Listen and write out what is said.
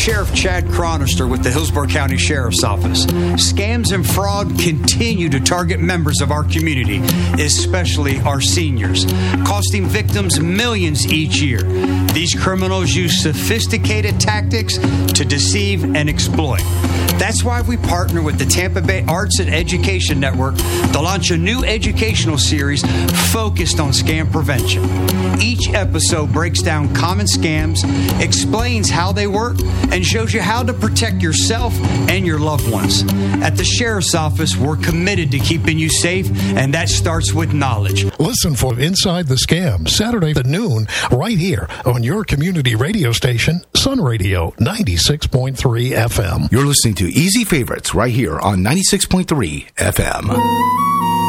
Sheriff Chad Chronister with the Hillsborough County Sheriff's Office. Scams and fraud continue to target members of our community, especially our seniors, costing victims millions each year. These criminals use sophisticated tactics to deceive and exploit. That's why we partner with the Tampa Bay Arts and Education Network to launch a new educational series focused on scam prevention. Each episode breaks down common scams, explains how they work, and shows you how to protect yourself and your loved ones. At the Sheriff's Office, we're committed to keeping you safe, and that starts with knowledge. Listen for Inside the Scam, Saturday at noon, right here on your community radio station, Sun Radio 96.3 FM. You're listening to Easy Favorites right here on 96.3 FM.